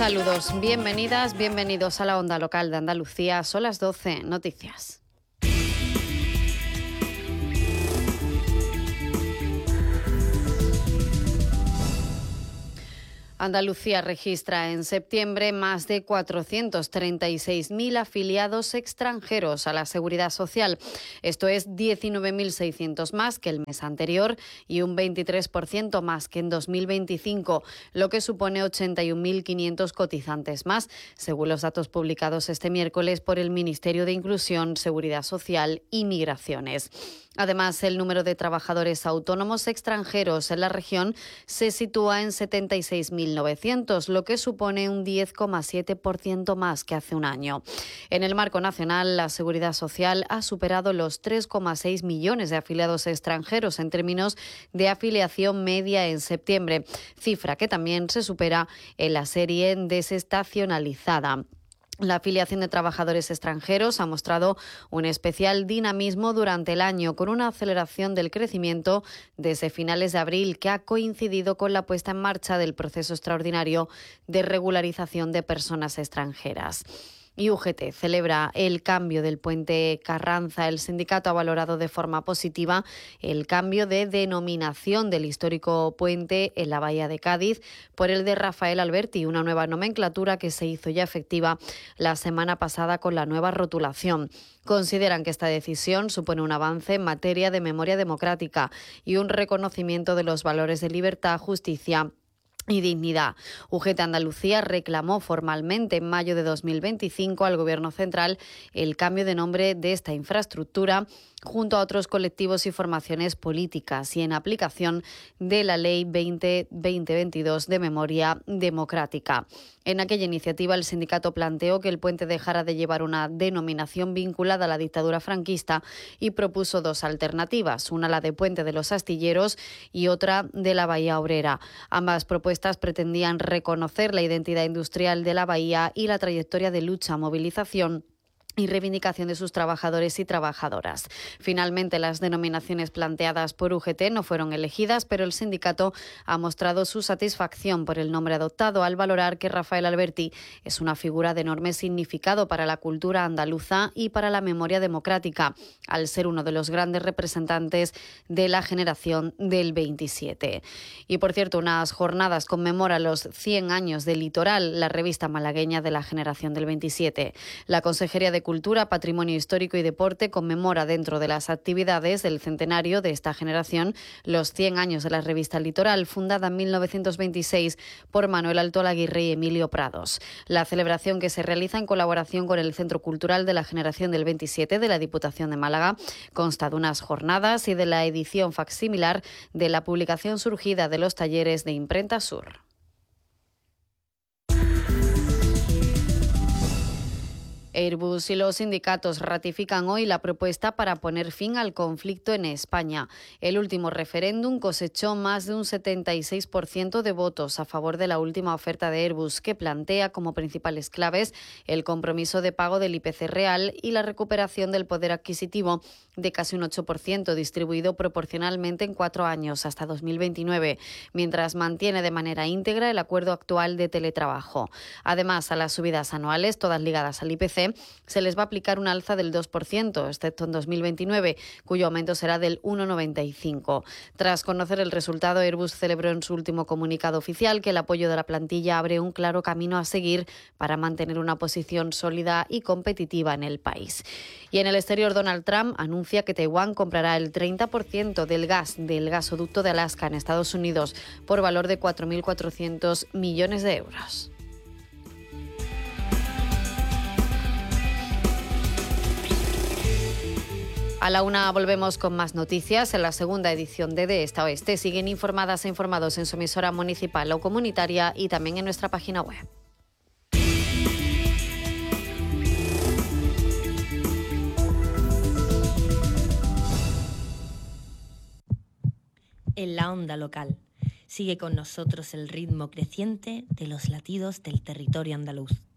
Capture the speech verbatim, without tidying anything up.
Saludos, bienvenidas, bienvenidos a la Onda Local de Andalucía. Son las doce, noticias. Andalucía registra en septiembre más de cuatrocientos treinta y seis mil afiliados extranjeros a la Seguridad Social. Esto es diecinueve mil seiscientos más que el mes anterior y un veintitrés por ciento más que en dos mil veinticinco, lo que supone ochenta y un mil quinientos cotizantes más, según los datos publicados este miércoles por el Ministerio de Inclusión, Seguridad Social y Migraciones. Además, el número de trabajadores autónomos extranjeros en la región se sitúa en setenta y seis mil novecientos, lo que supone un diez coma siete por ciento más que hace un año. En el marco nacional, la Seguridad Social ha superado los tres coma seis millones de afiliados extranjeros en términos de afiliación media en septiembre, cifra que también se supera en la serie desestacionalizada. La afiliación de trabajadores extranjeros ha mostrado un especial dinamismo durante el año, con una aceleración del crecimiento desde finales de abril, que ha coincidido con la puesta en marcha del proceso extraordinario de regularización de personas extranjeras. Y U G T celebra el cambio del puente Carranza. El sindicato ha valorado de forma positiva el cambio de denominación del histórico puente en la Bahía de Cádiz por el de Rafael Alberti, una nueva nomenclatura que se hizo ya efectiva la semana pasada con la nueva rotulación. Consideran que esta decisión supone un avance en materia de memoria democrática y un reconocimiento de los valores de libertad, justicia y dignidad. U G T Andalucía reclamó formalmente en mayo de dos mil veinticinco al Gobierno central el cambio de nombre de esta infraestructura, junto a otros colectivos y formaciones políticas, y en aplicación de la Ley veinte barra veinte veintidós de Memoria Democrática. En aquella iniciativa, el sindicato planteó que el puente dejara de llevar una denominación vinculada a la dictadura franquista y propuso dos alternativas, una la de Puente de los Astilleros y otra de la Bahía Obrera. Ambas propuestas pretendían reconocer la identidad industrial de la bahía y la trayectoria de lucha, movilización y reivindicación de sus trabajadores y trabajadoras. Finalmente, las denominaciones planteadas por U G T no fueron elegidas, pero el sindicato ha mostrado su satisfacción por el nombre adoptado, al valorar que Rafael Alberti es una figura de enorme significado para la cultura andaluza y para la memoria democrática, al ser uno de los grandes representantes de la generación del veintisiete. Y, por cierto, unas jornadas conmemoran los cien años del Litoral, la revista malagueña de la generación del veintisiete. La Consejería de Cultura, Patrimonio Histórico y Deporte conmemora, dentro de las actividades del centenario de esta generación, los cien años de la revista Litoral, fundada en mil novecientos veintiséis por Manuel Altolaguirre y Emilio Prados. La celebración, que se realiza en colaboración con el Centro Cultural de la Generación del veintisiete de la Diputación de Málaga, consta de unas jornadas y de la edición facsimilar de la publicación surgida de los talleres de Imprenta Sur. Airbus y los sindicatos ratifican hoy la propuesta para poner fin al conflicto en España. El último referéndum cosechó más de un setenta y seis por ciento de votos a favor de la última oferta de Airbus, que plantea como principales claves el compromiso de pago del I P C real y la recuperación del poder adquisitivo de casi un ocho por ciento, distribuido proporcionalmente en cuatro años hasta dos mil veintinueve, mientras mantiene de manera íntegra el acuerdo actual de teletrabajo. Además, a las subidas anuales, todas ligadas al I P C, se les va a aplicar un alza del dos por ciento, excepto en dos mil veintinueve, cuyo aumento será del uno coma noventa y cinco. Tras conocer el resultado, Airbus celebró en su último comunicado oficial que el apoyo de la plantilla abre un claro camino a seguir para mantener una posición sólida y competitiva en el país. Y en el exterior, Donald Trump anuncia que Taiwán comprará el treinta por ciento del gas del gasoducto de Alaska en Estados Unidos por valor de cuatro mil cuatrocientos millones de euros. A la una volvemos con más noticias en la segunda edición de De Esta a Oeste. Siguen informadas e informados en su emisora municipal o comunitaria y también en nuestra página web. En la onda local. Sigue con nosotros el ritmo creciente de los latidos del territorio andaluz.